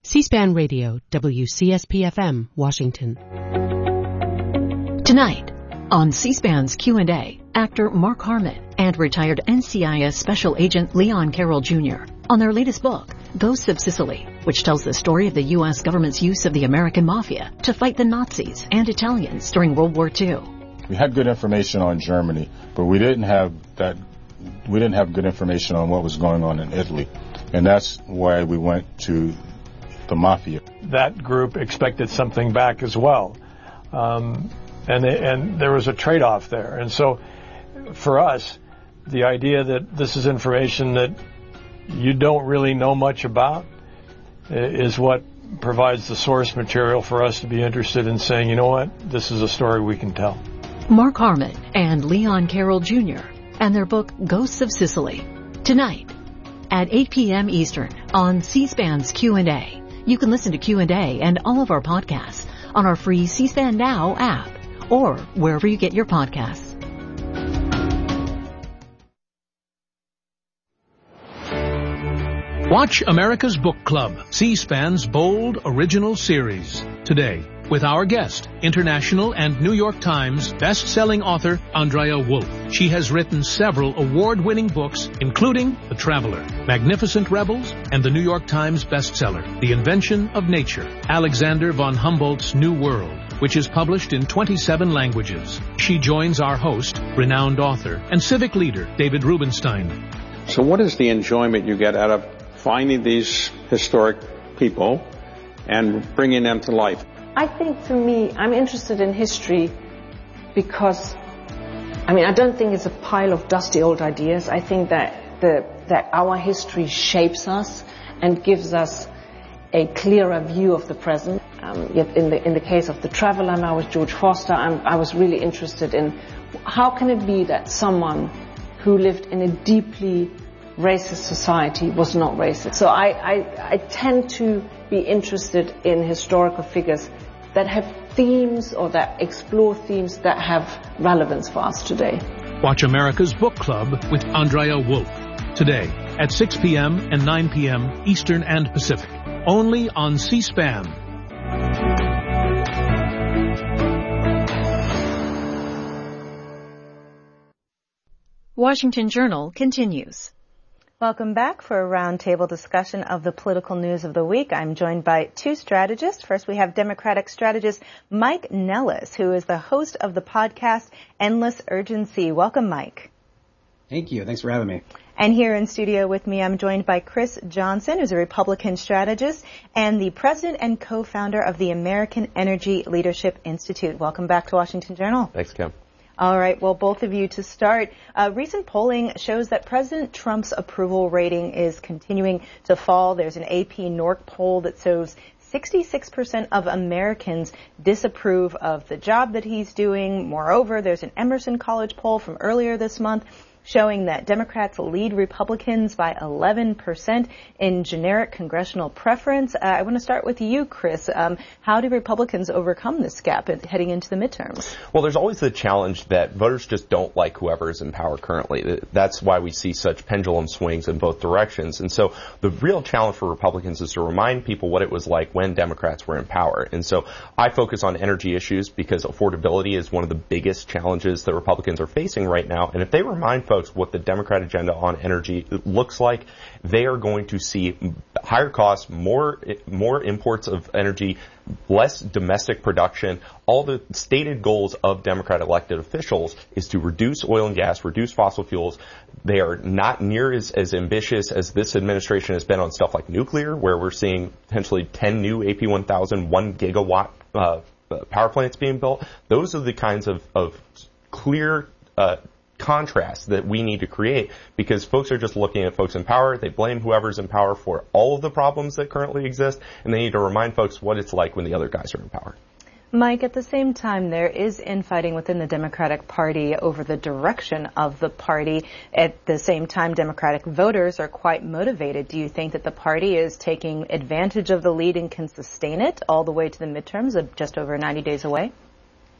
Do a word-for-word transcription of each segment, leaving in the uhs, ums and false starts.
C-SPAN Radio, W C S P F M, Washington. Tonight, on C-SPAN's Q and A, actor Mark Harmon and retired N C I S Special Agent Leon Carroll Junior on their latest book, Ghosts of Sicily, which tells the story of the U S government's use of the American mafia to fight the Nazis and Italians during World War Two. We had good information on Germany, but we didn't have that. We didn't have good information on what was going on in Italy, and that's why we went to the mafia. That group expected something back as well, um, and they, and there was a trade-off there. And so, for us, the idea that this is information that you don't really know much about is what provides the source material for us to be interested in saying, you know what, this is a story we can tell. Mark Harmon and Leon Carroll Junior and their book Ghosts of Sicily, tonight at eight p.m. Eastern on C-SPAN's Q and A. You can listen to Q and A and all of our podcasts on our free C-SPAN Now app or wherever you get your podcasts. Watch America's Book Club, C-SPAN's bold original series, today with our guest, international and New York Times best-selling author Andrea Wolf. She has written several award-winning books, including The Traveler, Magnificent Rebels, and the New York Times bestseller, The Invention of Nature, Alexander von Humboldt's New World, which is published in twenty-seven languages. She joins our host, renowned author, and civic leader David Rubenstein. So what is the enjoyment you get out of finding these historic people and bringing them to life? I think for me, I'm interested in history because, I mean, I don't think it's a pile of dusty old ideas. I think that the that our history shapes us and gives us a clearer view of the present. Um, yet in the in the case of The Traveler, now with George Foster, I'm, I was really interested in how can it be that someone who lived in a deeply racist society was not racist. So I, I, I tend to be interested in historical figures that have themes or that explore themes that have relevance for us today. Watch America's Book Club with Andrea Wolf, today at six p.m. and nine p.m. Eastern and Pacific, only on C-SPAN. Washington Journal continues. Welcome back for a roundtable discussion of the political news of the week. I'm joined by two strategists. First, we have Democratic strategist Mike Nellis, who is the host of the podcast Endless Urgency. Welcome, Mike. Thank you. Thanks for having me. And here in studio with me, I'm joined by Chris Johnson, who's a Republican strategist and the president and co-founder of the American Energy Leadership Institute. Welcome back to Washington Journal. Thanks, Kim. All right. Well, both of you to start. Uh, recent polling shows that President Trump's approval rating is continuing to fall. There's an A P Norc poll that shows sixty-six percent of Americans disapprove of the job that he's doing. Moreover, there's an Emerson College poll from earlier this month showing that Democrats lead Republicans by eleven percent in generic congressional preference. Uh, I want to start with you, Chris. Um, how do Republicans overcome this gap in, heading into the midterms? Well, there's always the challenge that voters just don't like whoever is in power currently. That's why we see such pendulum swings in both directions. And so the real challenge for Republicans is to remind people what it was like when Democrats were in power. And so I focus on energy issues because affordability is one of the biggest challenges that Republicans are facing right now. And if they remind folks what the Democrat agenda on energy looks like, they are going to see higher costs, more more imports of energy, less domestic production. All the stated goals of Democrat elected officials is to reduce oil and gas, reduce fossil fuels. They are not near as, as ambitious as this administration has been on stuff like nuclear, where we're seeing potentially ten new A P one thousand one gigawatt uh, power plants being built. Those are the kinds of, of clear uh contrast that we need to create, because folks are just looking at folks in power. They blame whoever's in power for all of the problems that currently exist, and they need to remind folks what it's like when the other guys are in power. Mike, at the same time, there is infighting within the Democratic Party over the direction of the party. At the same time, Democratic voters are quite motivated. Do you think that the party is taking advantage of the lead and can sustain it all the way to the midterms of just over ninety days away?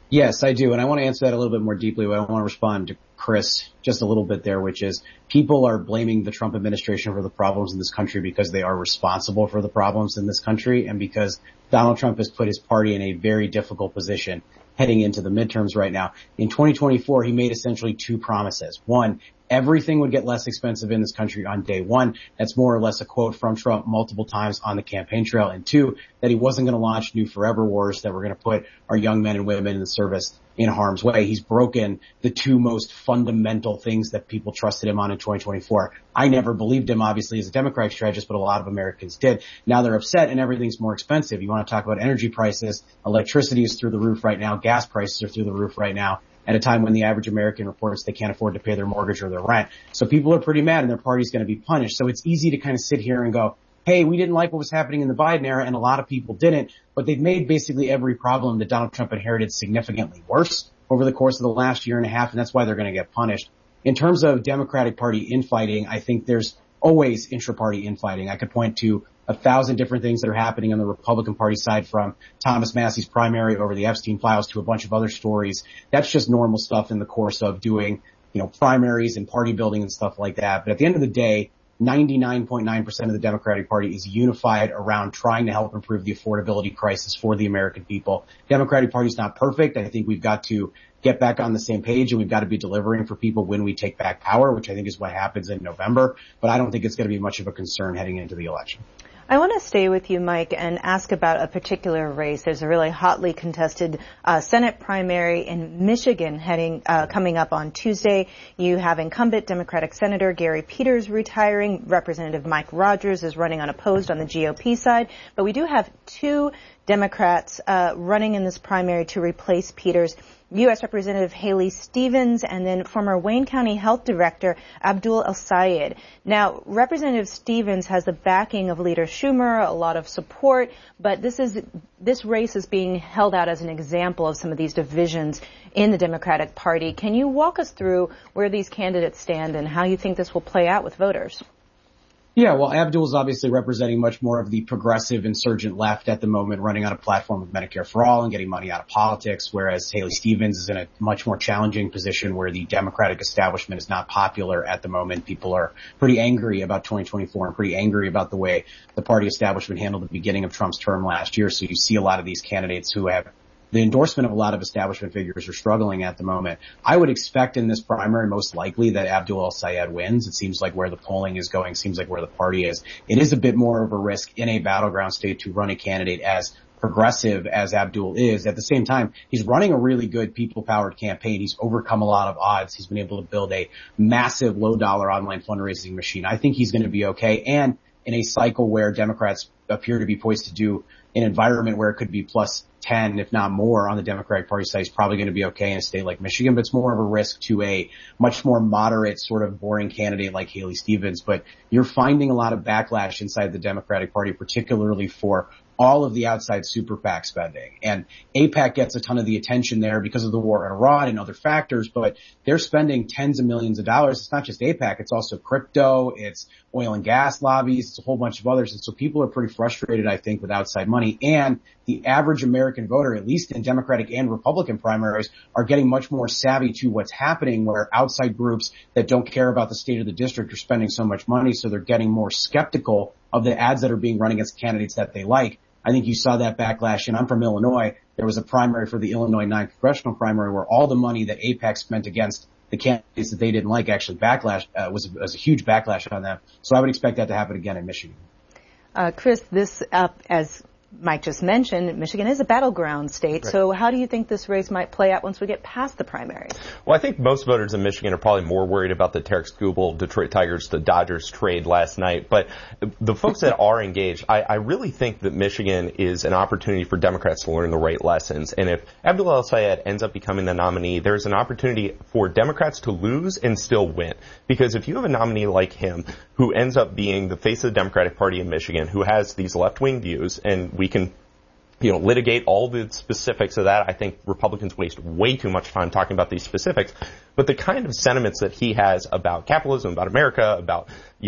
Yes, I do. And I want to answer that a little bit more deeply, but I want to respond to Chris just a little bit there, which is people are blaming the Trump administration for the problems in this country because they are responsible for the problems in this country and because Donald Trump has put his party in a very difficult position heading into the midterms right now. In twenty twenty-four, he made essentially two promises. One, everything would get less expensive in this country on day one. That's more or less a quote from Trump multiple times on the campaign trail. And two, that he wasn't going to launch new forever wars that were going to put our young men and women in the service in harm's way. He's broken the two most fundamental things that people trusted him on in twenty twenty-four. I never believed him, obviously, as a Democratic strategist, but a lot of Americans did. Now they're upset and everything's more expensive. You want to talk about energy prices. Electricity is through the roof right now. Gas prices are through the roof right now at a time when the average American reports they can't afford to pay their mortgage or their rent. So people are pretty mad and their party's going to be punished. So it's easy to kind of sit here and go, hey, we didn't like what was happening in the Biden era, and a lot of people didn't, but they've made basically every problem that Donald Trump inherited significantly worse over the course of the last year and a half, and that's why they're going to get punished. In terms of Democratic Party infighting, I think there's always intra-party infighting. I could point to a thousand different things that are happening on the Republican Party side, from Thomas Massey's primary over the Epstein files to a bunch of other stories. That's just normal stuff in the course of doing, you know, primaries and party building and stuff like that. But at the end of the day, ninety-nine point nine percent of the Democratic Party is unified around trying to help improve the affordability crisis for the American people. Democratic Party is not perfect. I think we've got to get back on the same page, and we've got to be delivering for people when we take back power, which I think is what happens in November. But I don't think it's going to be much of a concern heading into the election. I want to stay with you, Mike, and ask about a particular race. There's a really hotly contested uh, Senate primary in Michigan heading uh, coming up on Tuesday. You have incumbent Democratic Senator Gary Peters retiring. Representative Mike Rogers is running unopposed on the G O P side. But we do have two Democrats uh, running in this primary to replace Peters. U S Representative Haley Stevens and then former Wayne County Health Director Abdul El-Sayed. Now, Representative Stevens has the backing of Leader Schumer, a lot of support, but this is this race is being held out as an example of some of these divisions in the Democratic Party. Can you walk us through where these candidates stand and how you think this will play out with voters? Yeah, well, Abdul is obviously representing much more of the progressive insurgent left at the moment, running on a platform of Medicare for All and getting money out of politics, whereas Haley Stevens is in a much more challenging position where the Democratic establishment is not popular at the moment. People are pretty angry about twenty twenty-four and pretty angry about the way the party establishment handled the beginning of Trump's term last year. So you see a lot of these candidates who have the endorsement of a lot of establishment figures are struggling at the moment. I would expect in this primary most likely that Abdul El-Sayed wins. It seems like where the polling is going, seems like where the party is. It is a bit more of a risk in a battleground state to run a candidate as progressive as Abdul is. At the same time, he's running a really good people-powered campaign. He's overcome a lot of odds. He's been able to build a massive low-dollar online fundraising machine. I think he's going to be okay. And in a cycle where Democrats appear to be poised to do an environment where it could be plus ten, if not more, on the Democratic Party side, is probably going to be okay in a state like Michigan, but it's more of a risk to a much more moderate, sort of boring candidate like Haley Stevens. But you're finding a lot of backlash inside the Democratic Party, particularly for all of the outside super PAC spending. And AIPAC gets a ton of the attention there because of the war in Iran and other factors, but they're spending tens of millions of dollars. It's not just AIPAC, it's also crypto, it's oil and gas lobbies, it's a whole bunch of others. And so people are pretty frustrated, I think, with outside money. And the average American voter, at least in Democratic and Republican primaries, are getting much more savvy to what's happening, where outside groups that don't care about the state of the district are spending so much money, so they're getting more skeptical of the ads that are being run against candidates that they like. I think you saw that backlash, and I'm from Illinois. There was a primary for the Illinois nine congressional primary where all the money that AIPAC spent against the candidates that they didn't like actually backlash uh, was, was a huge backlash on them. So I would expect that to happen again in Michigan. Uh, Chris, this, uh, as Mike just mentioned, Michigan is a battleground state. Right. So how do you think this race might play out once we get past the primaries? Well, I think most voters in Michigan are probably more worried about the Tarek Skubal Detroit Tigers, the Dodgers trade last night. But the folks that are engaged, I, I really think that Michigan is an opportunity for Democrats to learn the right lessons. And if Abdul El-Sayed ends up becoming the nominee, there's an opportunity for Democrats to lose and still win. Because if you have a nominee like him who ends up being the face of the Democratic Party in Michigan, who has these left-wing views, and we can, you know, litigate all the specifics of that. I think Republicans waste way too much time talking about these specifics. But the kind of sentiments that he has about capitalism, about America, about, you know,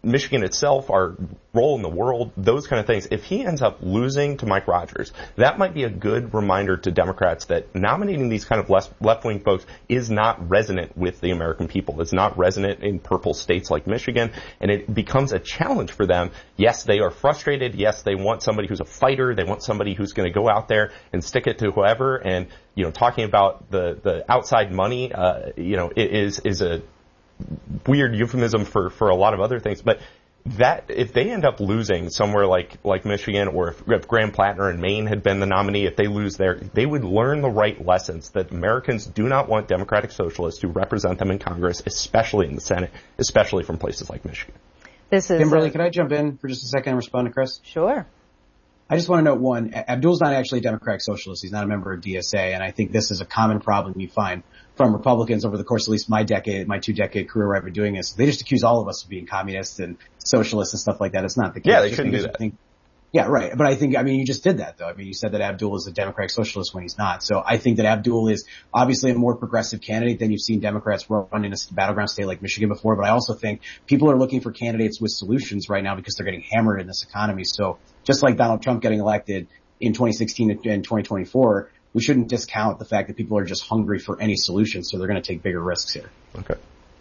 Michigan itself, our role in the world, those kind of things. If he ends up losing to Mike Rogers, that might be a good reminder to Democrats that nominating these kind of left-wing folks is not resonant with the American people. It's not resonant in purple states like Michigan, and it becomes a challenge for them. Yes, they are frustrated. Yes, they want somebody who's a fighter. They want somebody who's going to go out there and stick it to whoever. And, you know, talking about the, the outside money, uh, you know, it is, is a weird euphemism for, for a lot of other things. But that, if they end up losing somewhere like, like Michigan, or if, if Graham Plattner in Maine had been the nominee, if they lose there, they would learn the right lessons that Americans do not want Democratic Socialists to represent them in Congress, especially in the Senate, especially from places like Michigan. This is Kimberly, uh, can I jump in for just a second and respond to Chris? Sure. I just want to note one, Abdul's not actually a Democratic Socialist. He's not a member of D S A, and I think this is a common problem you find from Republicans over the course of at least my decade, my two-decade career where I've been doing this. They just accuse all of us of being communists and socialists and stuff like that. It's not the case. Yeah, they shouldn't do that. Think, yeah, right. But I think, I mean, you just did that, though. I mean, you said that Abdul is a Democratic Socialist when he's not. So I think that Abdul is obviously a more progressive candidate than you've seen Democrats run in a battleground state like Michigan before. But I also think people are looking for candidates with solutions right now because they're getting hammered in this economy. So just like Donald Trump getting elected in twenty sixteen and twenty twenty-four, we shouldn't discount the fact that people are just hungry for any solution, so they're going to take bigger risks here. Okay.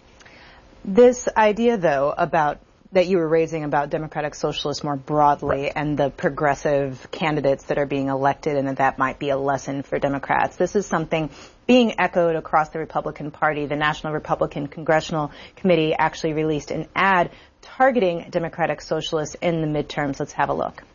This idea, though, about that you were raising about Democratic Socialists more broadly, right, and the progressive candidates that are being elected, and that that might be a lesson for Democrats. This is something being echoed across the Republican Party. The National Republican Congressional Committee actually released an ad targeting Democratic Socialists in the midterms. Let's have a look.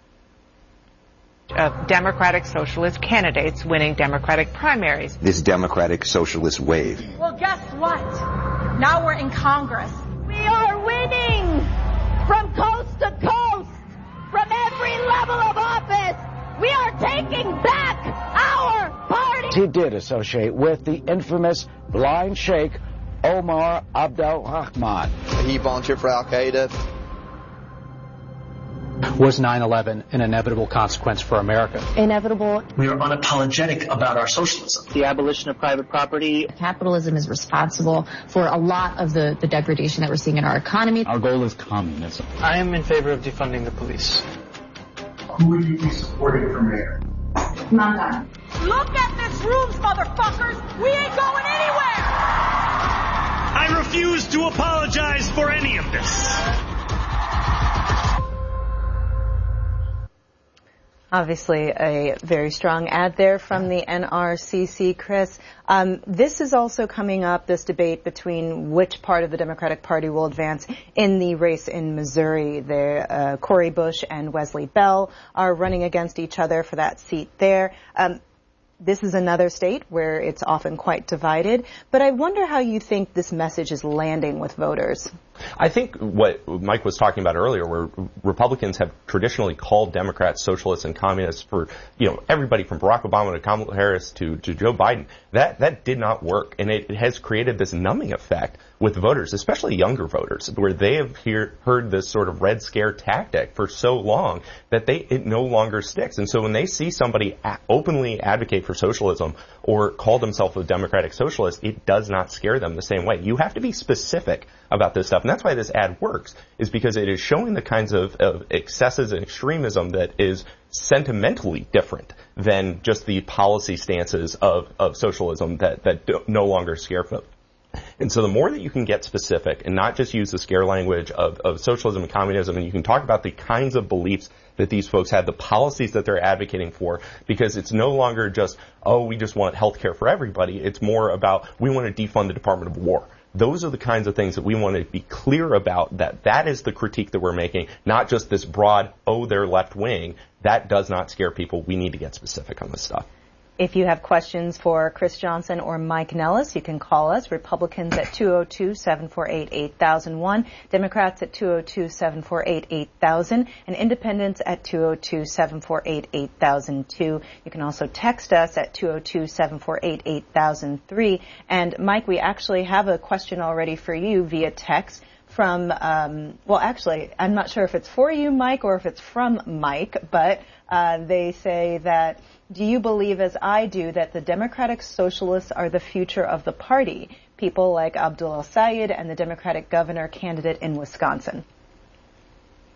Of Democratic Socialist candidates winning Democratic primaries. This Democratic Socialist wave. Well, guess what? Now we're in Congress. We are winning from coast to coast, from every level of office. We are taking back our party. He did associate with the infamous blind sheikh Omar Abdel Rahman. He volunteered for Al-Qaeda. Was nine eleven an inevitable consequence for America? Inevitable. We are unapologetic about our socialism. The abolition of private property. Capitalism is responsible for a lot of the, the degradation that we're seeing in our economy. Our goal is communism. I am in favor of defunding the police. Who would you be supporting for mayor? None. Look at this room, motherfuckers! We ain't going anywhere! I refuse to apologize for any of this. Obviously a very strong ad there from the N R C C, Chris. Um, this is also coming up, this debate between which part of the Democratic Party will advance in the race in Missouri. There, uh, Cori Bush and Wesley Bell are running against each other for that seat there. Um, This is another state where it's often quite divided, but I wonder how you think this message is landing with voters. I think what Mike was talking about earlier, where Republicans have traditionally called Democrats socialists and communists for, you know, everybody from Barack Obama to Kamala Harris to, to Joe Biden, that, that did not work. And it, it has created this numbing effect with voters, especially younger voters, where they have hear, heard this sort of Red Scare tactic for so long that they it no longer sticks. And so when they see somebody a- openly advocate for socialism or call themselves a Democratic Socialist, it does not scare them the same way. You have to be specific about this stuff. And that's why this ad works, is because it is showing the kinds of, of excesses and extremism that is sentimentally different than just the policy stances of, of socialism that, that do, no longer scare them. And so the more that you can get specific and not just use the scare language of, of socialism and communism, and you can talk about the kinds of beliefs that these folks have, the policies that they're advocating for, because it's no longer just, oh, we just want health care for everybody. It's more about, we want to defund the Department of War. Those are the kinds of things that we want to be clear about, that that is the critique that we're making, not just this broad, oh, they're left wing. That does not scare people. We need to get specific on this stuff. If you have questions for Chris Johnson or Mike Nellis, you can call us. Republicans at two oh two, seven four eight, eight thousand one, Democrats at two oh two, seven four eight, eight thousand, and Independents at two oh two, seven four eight, eight thousand two. You can also text us at two oh two, seven four eight, eight thousand three. And Mike, we actually have a question already for you via text from, um, well, actually, I'm not sure if it's for you, Mike, or if it's from Mike, but uh, they say that, do you believe, as I do, that the Democratic Socialists are the future of the party? People like Abdul El-Sayed and the Democratic governor candidate in Wisconsin.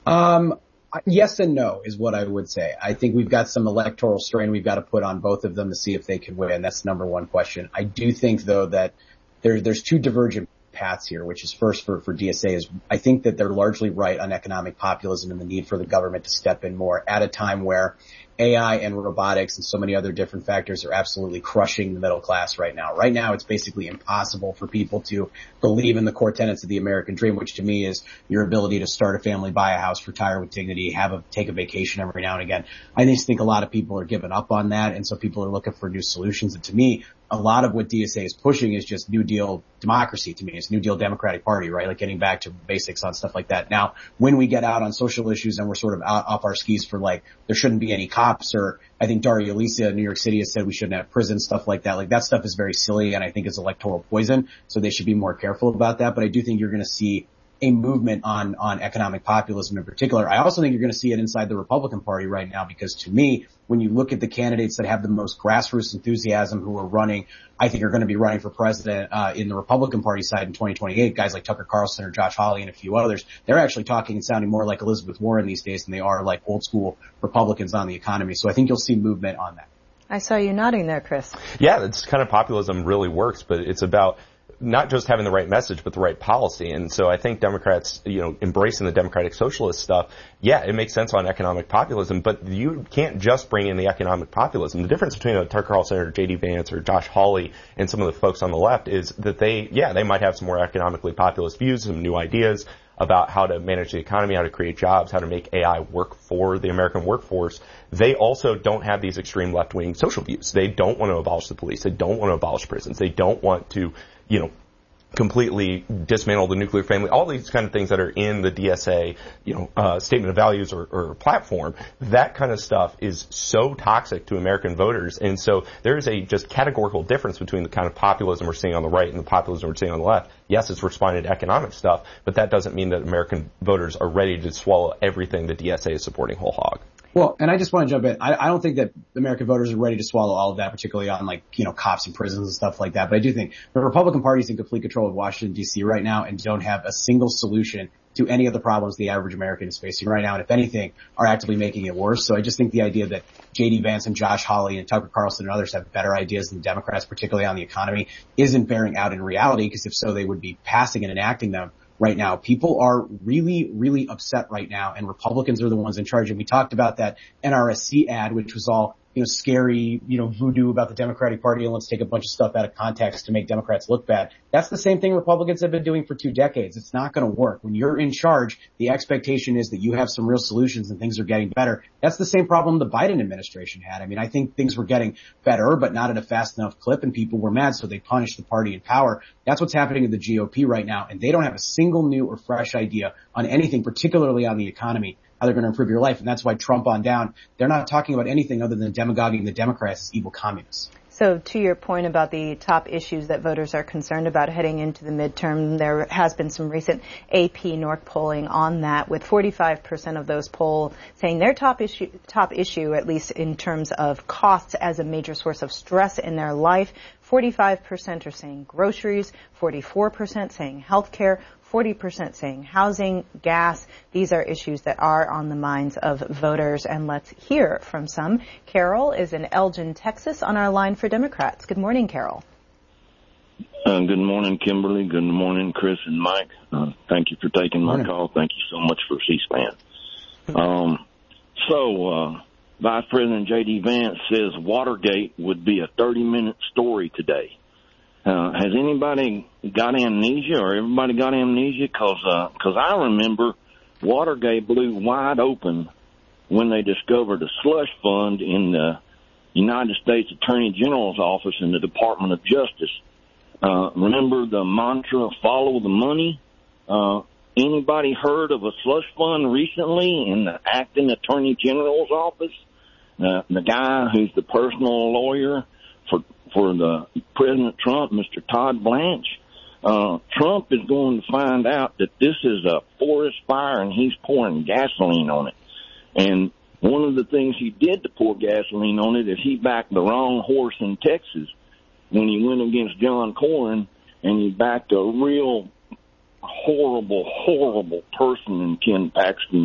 Um, yes and no is what I would say. I think we've got some electoral strain we've got to put on both of them to see if they can win. That's number one question. I do think, though, that there, there's two divergent paths here, which is first for, for D S A is I think that they're largely right on economic populism and the need for the government to step in more at a time where A I and robotics and so many other different factors are absolutely crushing the middle class right now. Right now, it's basically impossible for people to believe in the core tenets of the American dream, which to me is your ability to start a family, buy a house, retire with dignity, have a, take a vacation every now and again. I just think a lot of people are giving up on that, and so people are looking for new solutions. And to me, a lot of what D S A is pushing is just New Deal democracy to me. It's New Deal Democratic Party, right? Like getting back to basics on stuff like that. Now, when we get out on social issues and we're sort of out off our skis for like, there shouldn't be any cops, or I think Daria Lisa in New York City has said we shouldn't have prisons, stuff like that. Like that stuff is very silly and I think it's electoral poison. So they should be more careful about that. But I do think you're going to see a movement on, on economic populism in particular. I also think you're going to see it inside the Republican Party right now, because to me, when you look at the candidates that have the most grassroots enthusiasm who are running, I think are going to be running for president, uh, in the Republican Party side in twenty twenty-eight, guys like Tucker Carlson or Josh Hawley and a few others, they're actually talking and sounding more like Elizabeth Warren these days than they are like old school Republicans on the economy. So I think you'll see movement on that. I saw you nodding there, Chris. Yeah, it's kind of populism really works, but it's about not just having the right message, but the right policy. And so I think Democrats, you know, embracing the democratic socialist stuff, yeah, it makes sense on economic populism, but you can't just bring in the economic populism. The difference between a Tucker Carlson or J D Vance or Josh Hawley and some of the folks on the left is that they, yeah, they might have some more economically populist views, some new ideas about how to manage the economy, how to create jobs, how to make A I work for the American workforce. They also don't have these extreme left-wing social views. They don't want to abolish the police. They don't want to abolish prisons. They don't want to, you know, completely dismantle the nuclear family, all these kind of things that are in the D S A, you know, uh, statement of values or, or platform. That kind of stuff is so toxic to American voters. And so there is a just categorical difference between the kind of populism we're seeing on the right and the populism we're seeing on the left. Yes, it's responding to economic stuff, but that doesn't mean that American voters are ready to swallow everything the D S A is supporting whole hog. Well, and I just want to jump in. I, I don't think that American voters are ready to swallow all of that, particularly on like, you know, cops and prisons and stuff like that. But I do think the Republican Party is in complete control of Washington, D C right now and don't have a single solution to any of the problems the average American is facing right now. And if anything, are actively making it worse. So I just think the idea that J D Vance and Josh Hawley and Tucker Carlson and others have better ideas than Democrats, particularly on the economy, isn't bearing out in reality, because if so, they would be passing and enacting them right now. People are really, really upset right now, and Republicans are the ones in charge. And we talked about that N R S C ad, which was all, you know, scary, you know, voodoo about the Democratic Party, and let's take a bunch of stuff out of context to make Democrats look bad. That's the same thing Republicans have been doing for two decades. It's not going to work. When you're in charge, the expectation is that you have some real solutions and things are getting better. That's the same problem the Biden administration had. I mean, I think things were getting better, but not at a fast enough clip, and people were mad, so they punished the party in power. That's what's happening in the G O P right now, and they don't have a single new or fresh idea on anything, particularly on the economy, how they're going to improve your life. And that's why Trump on down, they're not talking about anything other than demagoguing the Democrats as evil communists. So to your point about the top issues that voters are concerned about heading into the midterm, there has been some recent A P North polling on that, with forty-five percent of those polled saying their top issue, top issue, at least in terms of costs as a major source of stress in their life. forty-five percent are saying groceries, forty-four percent saying health care, forty percent saying housing, gas. These are issues that are on the minds of voters, and let's hear from some. Carol is in Elgin, Texas, on our line for Democrats. Good morning, Carol. Uh, good morning, Kimberly. Good morning, Chris and Mike. Uh, thank you for taking my call. Thank you so much for C-SPAN. Um, so, uh, Vice President J D Vance says Watergate would be a thirty-minute story today. Uh, has anybody got amnesia, or everybody got amnesia? Cause, uh, cause I remember Watergate blew wide open when they discovered a slush fund in the United States Attorney General's office in the Department of Justice. Uh, remember the mantra, follow the money? Uh, anybody heard of a slush fund recently in the acting Attorney General's office? Uh, the guy who's the personal lawyer for for the President Trump, Mister Todd Blanche. Uh, Trump is going to find out that this is a forest fire and he's pouring gasoline on it. And one of the things he did to pour gasoline on it is he backed the wrong horse in Texas when he went against John Cornyn, and he backed a real horrible, horrible person in Ken Paxton.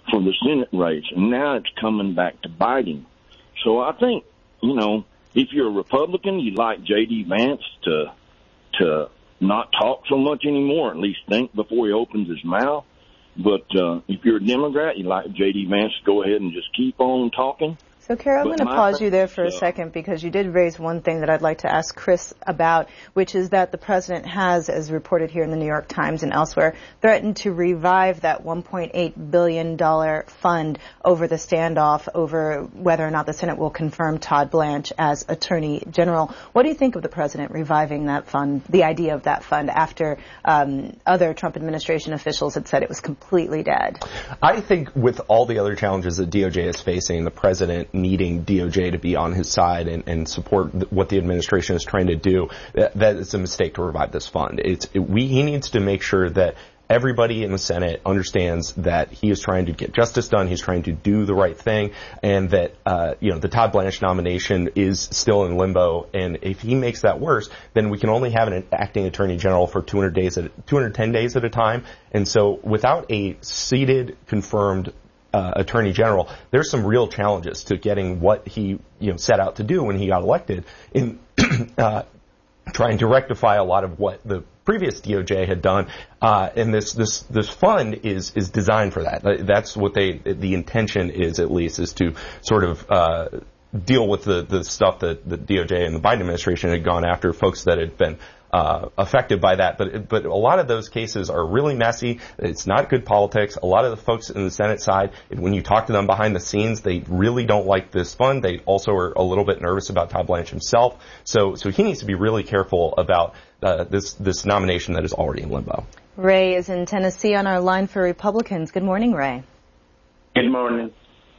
for the Senate race, and now it's coming back to bite him. So I think, you know, if you're a Republican, you'd like J D. Vance to to not talk so much anymore, at least think before he opens his mouth. But uh, if you're a Democrat, you'd like J D. Vance to go ahead and just keep on talking. So, Carol, I'm But going to my pause you there thing for a is, uh, second because you did raise one thing that I'd like to ask Chris about, which is that the president has, as reported here in the New York Times and elsewhere, threatened to revive that one point eight billion dollars fund over the standoff over whether or not the Senate will confirm Todd Blanche as Attorney General. What do you think of the president reviving that fund, the idea of that fund, after um, other Trump administration officials had said it was completely dead? I think with all the other challenges that D O J is facing, the president needing D O J to be on his side and, and support th- what the administration is trying to do, that, that is a mistake to revive this fund. It's, it, we, he needs to make sure that everybody in the Senate understands that he is trying to get justice done, he's trying to do the right thing, and that, uh, you know, the Todd Blanche nomination is still in limbo, and if he makes that worse, then we can only have an acting attorney general for two hundred days at, two hundred ten days at a time, and so without a seated, confirmed Uh, Attorney General, there's some real challenges to getting what he, you know, set out to do when he got elected in uh, trying to rectify a lot of what the previous D O J had done. Uh, and this this this fund is is designed for that. That's what they the intention is, at least, is to sort of uh, deal with the the stuff that the D O J and the Biden administration had gone after, folks that had been Uh, affected by that, but but a lot of those cases are really messy. It's not good politics. A lot of the folks in the Senate side, when you talk to them behind the scenes, they really don't like this fund. They also are a little bit nervous about Todd Blanche himself. So so he needs to be really careful about uh, this this nomination that is already in limbo. Ray is in Tennessee on our line for Republicans. Good morning, Ray. Good morning.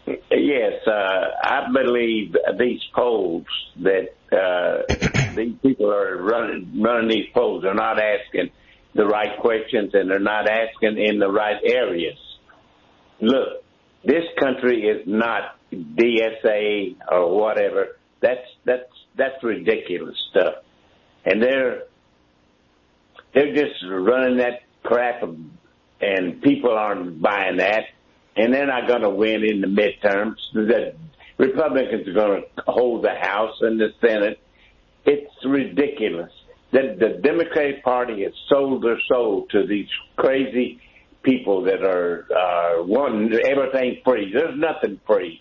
Yes, uh, I believe these polls that uh, these people are running running these polls are not asking the right questions, and they're not asking in the right areas. Look, this country is not D S A or whatever. That's that's that's ridiculous stuff, and they're they're just running that crap, and people aren't buying that. And they're not going to win in the midterms. The Republicans are going to hold the House and the Senate. It's ridiculous. The, the Democratic Party has sold their soul to these crazy people that are uh, wanting everything free. There's nothing free.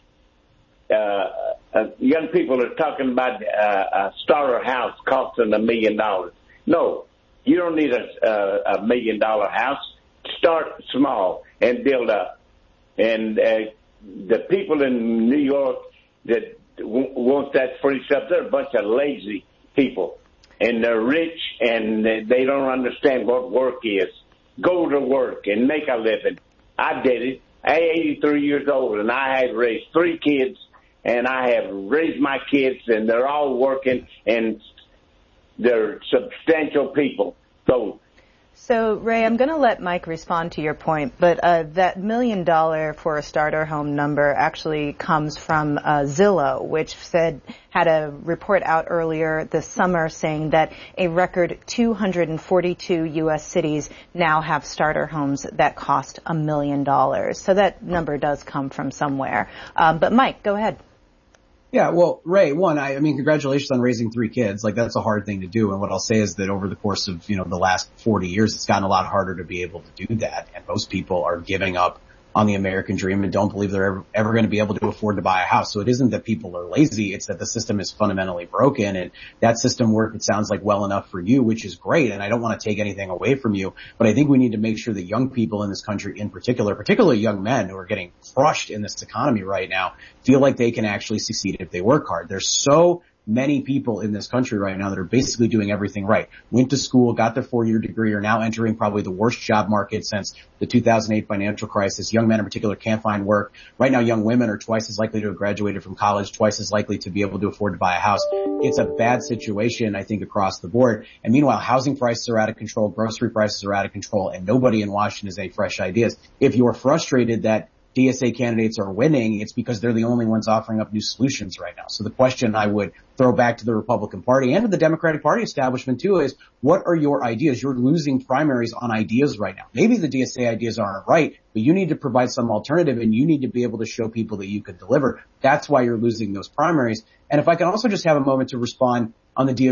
Uh, uh, young people are talking about uh, a starter house costing a million dollars. No, you don't need a, a, a million dollar house. Start small and build up. And uh, the people in New York that w- want that free stuff, they're a bunch of lazy people. And they're rich, and they don't understand what work is. Go to work and make a living. I did it. I'm eighty-three years old, and I have raised three kids, and I have raised my kids, and they're all working, and they're substantial people. So So, Ray, I'm going to let Mike respond to your point, but uh, that million dollar for a starter home number actually comes from uh, Zillow, which said had a report out earlier this summer saying that a record two hundred forty-two U S cities now have starter homes that cost a million dollars. So that number does come from somewhere. Um, but Mike, go ahead. Yeah, well, Ray, one, I, I mean, congratulations on raising three kids. Like, that's a hard thing to do. And what I'll say is that over the course of, you know, the last forty years, it's gotten a lot harder to be able to do that. And most people are giving up on the American dream and don't believe they're ever, ever going to be able to afford to buy a house. So it isn't that people are lazy. It's that the system is fundamentally broken, and that system worked, it sounds like, well enough for you, which is great. And I don't want to take anything away from you, but I think we need to make sure that young people in this country in particular, particularly young men who are getting crushed in this economy right now, feel like they can actually succeed if they work hard. There's so many people in this country right now that are basically doing everything right. Went to school, got their four-year degree, are now entering probably the worst job market since the two thousand eight financial crisis. Young men in particular can't find work. Right now, young women are twice as likely to have graduated from college, twice as likely to be able to afford to buy a house. It's a bad situation, I think, across the board. And meanwhile, housing prices are out of control, grocery prices are out of control, and nobody in Washington has any fresh ideas. If you're frustrated that D S A candidates are winning, it's because they're the only ones offering up new solutions right now. So the question I would throw back to the Republican Party and to the Democratic Party establishment too is, what are your ideas? You're losing primaries on ideas right now. Maybe the D S A ideas aren't right, but you need to provide some alternative, and you need to be able to show people that you could deliver. That's why you're losing those primaries. And if I can also just have a moment to respond on the D O J